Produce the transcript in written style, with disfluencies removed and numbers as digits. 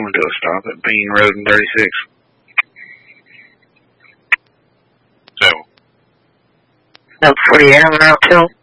coming to a stop at Bean Road and 36. So. No 48 on Route 2?